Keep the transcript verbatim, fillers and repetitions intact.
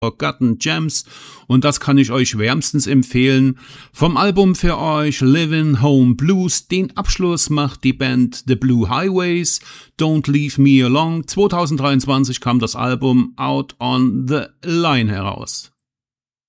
Forgotten Gems und das kann ich euch wärmstens empfehlen. Vom Album für euch Living Home Blues, den Abschluss macht die Band The Blue Highways, Don't Leave Me Alone. zwanzig dreiundzwanzig kam das Album Out on the Line heraus.